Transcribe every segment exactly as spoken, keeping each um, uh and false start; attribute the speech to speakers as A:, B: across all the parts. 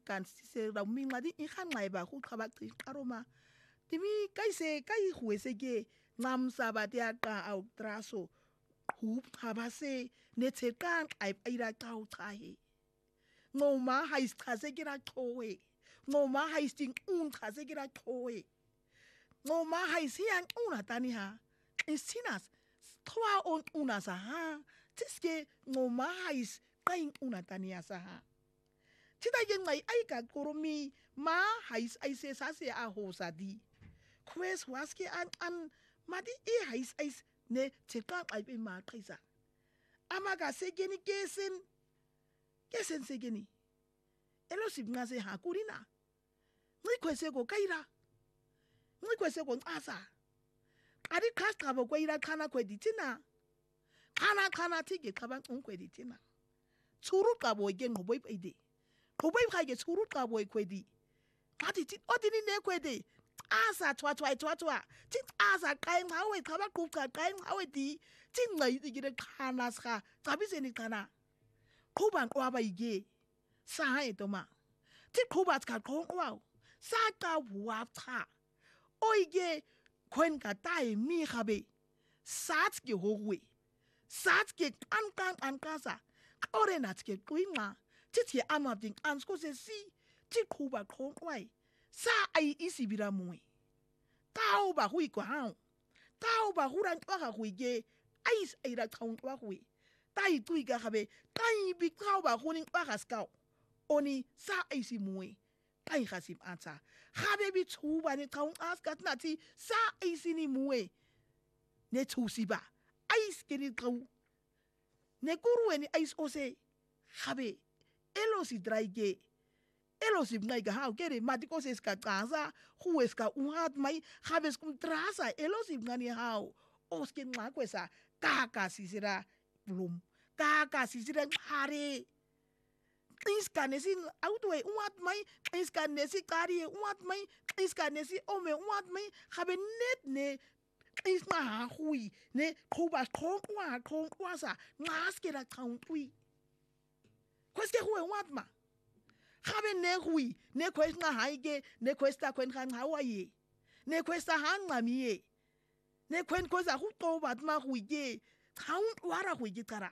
A: kan se ra minga di ikhan ngai ba khu khaba ti karoma timi kai se kai huese ke ngam sabatia ka au traso hu khaba se ne te kan ai ira tau tai ngoma hais khase ke ra khoe ngoma hais ting un khase ke ra khoe ngoma hais yang una tani ha isinas twa on una sa ha tiske ngoma hais kain una tani sa ha tita yen mai ai ka koromi ma hais ai se sa se a ho sa di quest waske an an madi e hais ai ne te kan ai be ma kaisa amaga se geni kesen kesen se geni elo sip nga se ha kurina ngi kwese go kaira ngi kwese go asa ari kasta bo kwaira kana kweditina kana kana tige kaban un kweditina tsuru ka bo gen go boy ide go boy ka ge tsuru ka bo kwedi ati ti odini ne kwedi asa twa twa twa twa ti asa kai ngawe kaba ku ka kai ngawe di ti ngai digire kana ska tabise ni kana kuban kwa ba ige sa ha to ma ti kubat ka ko wa sa ka wa ta oige kwen ka tai mi khabe sat ke howe sat ke kan kan an kasa ore na ke kuinga ti ti amading an sko se si ti kuba ko wai sa ai isibira mwe tao ba hui ko ha tao ba huran kwa ga huige ai ai ra kaun kwa hui tai tui ga khabe tai bi tao ba hunin kwa ga skao oni sa ai si mwe ai khasim ata khabe bi chu ba ni kaun as kat na ti sa ai si ni mwe ne chu si ba ai skeri kau ne kuru ni ai o se khabe elo si draige elo si ngai ga ha kere matiko se ska kaza hu eska unhat mai khabe skum trasa elo si ngani ha o ske ngwa kwesa kaka si sira blum kaka si sira hare iskanesi outwe unhat mai iskanesi kari unhat mai iskanesi ome unhat mai khabe net ne isma ha hui ne khoba khong wa khong wa sa ngaske ra khong ui kweske hu unhat ma khabe ne hui ne kwesna haige ne kwesta kwen khan hawaye ne kwesta han ngamiye ne kwen koza hu to bat ma hui ge khaun wara hui ge kara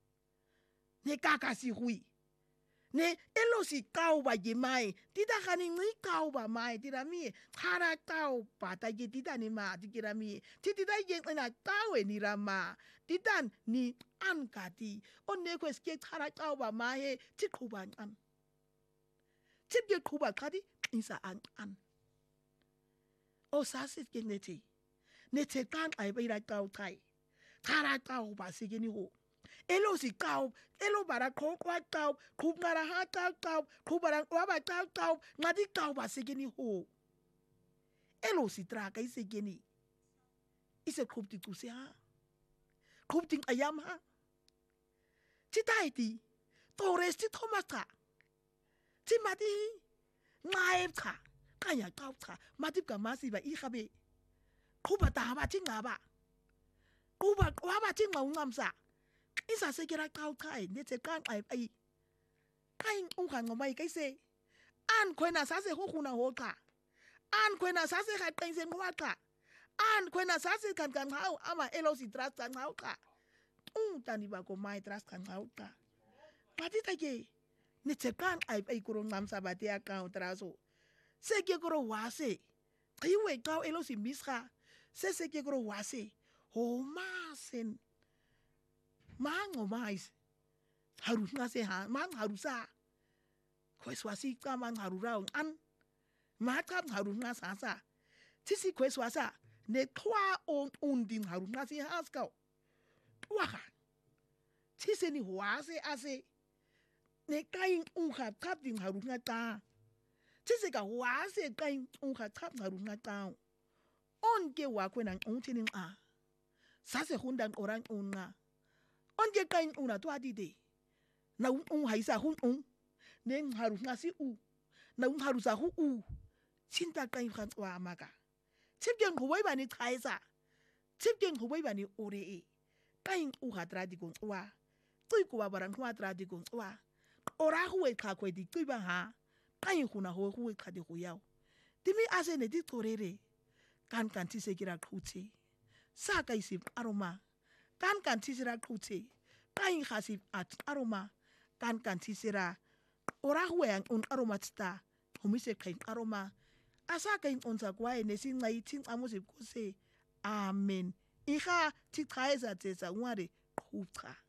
A: ne kaka si hui ne elo si kau ba ge mai tida khani ngi kau ba mai tida mi khara kau ba ta ge tida ni ma tikira mi tida ge na kau e ni rama tidan ni an ka ti on ne kweske khara kau ba mai ti kuban an tip ge kuba kadi isa an an o sasit ge neti nete kan ai ba ira kau tai khara kau ba si ge ni ho elo si kau elo bara ko kwa kau ku ngara ha kau kau ku bara wa ba kau kau ngadi kau ba si ge ni ho elo si tra kai si ge ni ise kup ti ku se ha kup ting ayam ha ti tai ti tores ti tomata ti mati ngai tha kanya kau tha mati ka masi ba I khabe kuba ta ba ti ngaba kuba wa ba ti ngau ngam sa isa se kira kau kai ne te kan ai ai kai un kan ngomai kai se an kwena sa se ho khuna ho ka an kwena sa se ka kai se ngwa ka an kwena sa se kan kan hau ama elo si trust kan hau ka un tani ba ko mai trust kan hau ka pati ta ke ne te kan ai ai kuro ngam sa ba te ka traso se ke kuro wase kai we ka elo si misra se se ke kuro wase ho masen mango mais harus ngase ha mang harusa kweswasi ka mang harura an mata harus ngasa sa tisi kweswasa ne twa on undin harus ngasi haska wa tisi ni wase ase ne kain un khat khat din harus ngata tisi ka wase kain un khat khat harus ngata on ke wa kwena on tinin a sase hundan orang unna on ge kain una to adide na un un haisa hun un ne harus ngasi u na un harus hu u cinta kain khan wa maka tip gen ko wai bani thaisa tip gen ko wai bani ore e kain u hatra di gon wa tui ko barang ko hatra di gon wa ora hu e kha ko di tui ba ha ka inguna ho go qhadi go yawo timi ase ne di tsorere kan kan ti se kira qhutse sa ka isi aroma kan kan ti sira qhutse ka ing khasi at aroma kan kan ti sira ora huang un aroma tsta homise kain aroma asa kain onza kwae nesinga ithi amuzi kuse amen iha ti chaeza tsetsa ngware qhucha